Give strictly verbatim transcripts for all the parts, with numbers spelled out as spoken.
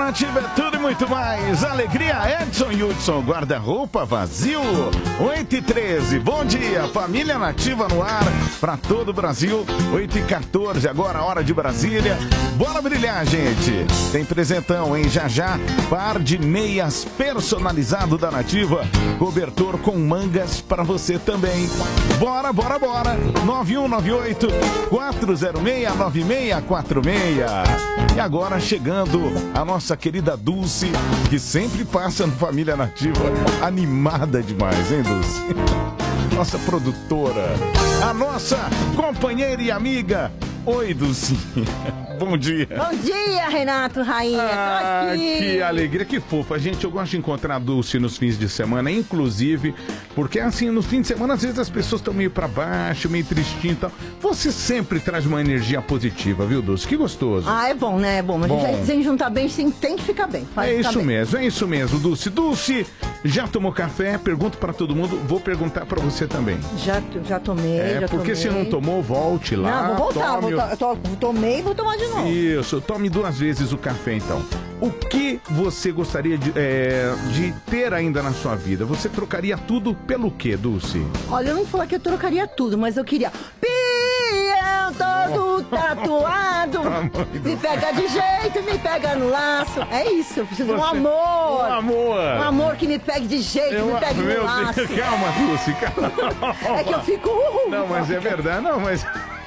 Nativa é tudo e muito mais. Alegria, Edson Hudson, guarda-roupa vazio. oito e treze, bom dia, família Nativa no ar para todo o Brasil. oito e quatorze, agora hora de Brasília. Bora brilhar, gente. Tem presentão, hein? Já já, par de meias personalizado da Nativa. Cobertor com mangas para você também. Bora, bora, bora. nove um nove oito, quatro zero seis, nove seis quatro seis. E agora chegando a nossa querida Dulce, que sempre passa no Família Nativa. Animada demais, hein, Dulce? Nossa produtora, a nossa companheira e amiga. Oi, Dulce. Bom dia. Bom dia, Renato, rainha. Ah, Tô aqui. que alegria, que fofa. Gente, eu gosto de encontrar a Dulce nos fins de semana, inclusive, porque assim, nos fins de semana, às vezes as pessoas estão meio pra baixo, meio tristinho e tal. Você sempre traz uma energia positiva, viu, Dulce? Que gostoso. Ah, é bom, né? É bom. Mas Bom. a gente sem juntar bem, sim, tem que ficar bem. Faz É ficar isso bem. mesmo, é isso mesmo, Dulce. Dulce, já tomou café? Pergunto pra todo mundo, vou perguntar pra você também. Já, já tomei, É, já porque tomei. se não tomou, volte lá. Não, vou voltar. tome Vou, o- to- to- tomei e vou tomar de novo. Isso, tome duas vezes o café então. O que você gostaria de, é, de ter ainda na sua vida? Você trocaria tudo pelo quê, Dulce? Olha, eu não vou falar que eu trocaria tudo, mas eu queria... Pião todo tatuado, me pega de jeito, me pega no laço. É isso, eu preciso de um Você- amor. Um amor. Um amor que me pegue de jeito, Eu- me pegue meu no laço. Deus, calma, Dulce, calma. É que eu fico... uh, Não, mas é verdade, não, mas...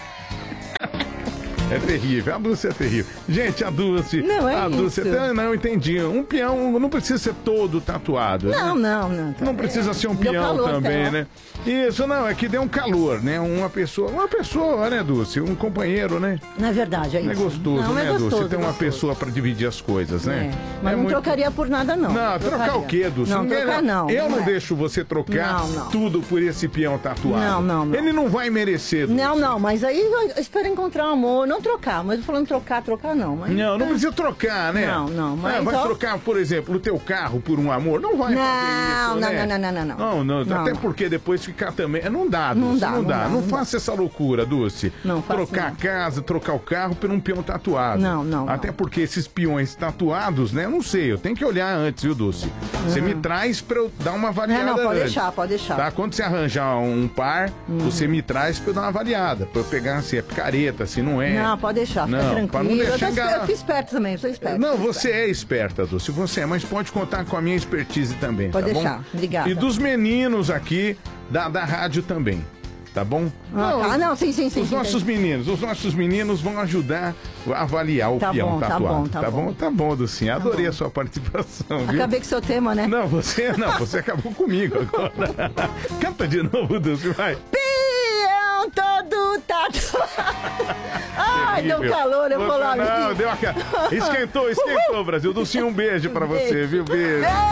É terrível, a Dulce é terrível. Gente, a Dulce... Não, é a Dulce isso. até- não, entendi. Um peão não precisa ser todo tatuado. né? Não, não, não. Não precisa ser um Deu peão calor também, até, ó. né? Isso, não, é que deu um calor, né? Uma pessoa, uma pessoa, né, Dulce? Um companheiro, né? Não é verdade, é isso. É gostoso, não, né, é gostoso, Dulce? Ter é uma gostoso. pessoa pra dividir as coisas, né? É, mas É não muito- trocaria por nada, não. Não, trocar o quê, Dulce? Não, Ninguém- trocar não. Eu não é. deixo você trocar Não, não. tudo por esse peão tatuado. Não, não, não. Ele não vai merecer, Dulce. Não, não, mas aí eu espero encontrar um amor, não trocar, mas eu tô falando trocar, trocar não. Mas... Não, não precisa trocar, né? Não, não, mas Ah, vai ó- trocar, por exemplo, o teu carro por um amor? Não vai Não, fazer isso, não, né? não, não, não, não, Não, não, não. até Não. porque depois ficar também... Não dá, Dulce, Não dá, não, não dá. dá, Não, não faça essa loucura, Dulce. Não faço, Trocar não. a casa, trocar o carro por um peão tatuado. Não, não, Até não. porque esses peões tatuados, né? Eu não sei, eu tenho que olhar antes, viu, Dulce? Você me traz pra eu dar uma avaliada Não, não, pode antes. deixar, pode deixar. Tá? Quando você arranjar um par, você me traz pra eu dar uma avaliada. Pra eu pegar se é picareta, se não é. Não, pode deixar, fica Não, tranquilo. pra não deixar eu, tô, enganar. eu fui esperto também, eu sou esperto. Não, sou você é esperta, Dulce, você é, mas pode contar com a minha expertise também, Pode tá deixar, bom? obrigada. E dos meninos aqui da, da rádio também, tá bom? Ah, tá. Não, sim, sim, sim, Os sim, nossos sim. meninos, os nossos meninos vão ajudar a avaliar o Tá peão bom, tá tatuado. bom, tá bom. Tá bom, Dulcinha, adorei bom. a sua participação, viu? Acabei com o seu tema, né? Não, você não, você acabou comigo agora. Canta de novo, Dulce, vai. Peão todo tatuado. Ai, deu Terrível. calor, eu vou lá. Não, deu a... Esquentou, esquentou, Brasil. Dulcinha, um beijo pra você, viu? Beijo.